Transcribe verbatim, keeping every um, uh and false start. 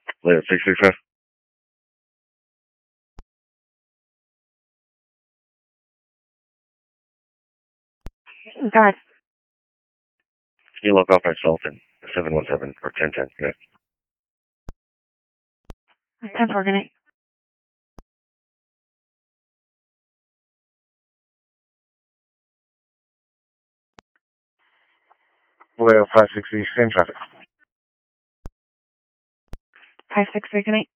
Later, six six five. Go ahead. Can you log off myself in seven one seven or ten ten? Yeah. ten four, good night. Well, five sixty, same traffic. five six three, good night.